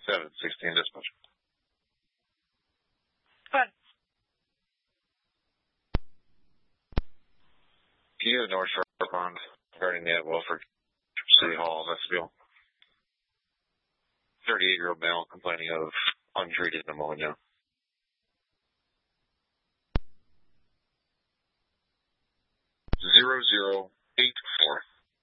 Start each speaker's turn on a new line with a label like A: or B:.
A: 716 dispatch.
B: Good.
A: Kia North Shore Pond regarding the Wilford City Hall vestibule. 38-year-old male complaining of untreated pneumonia. 0084.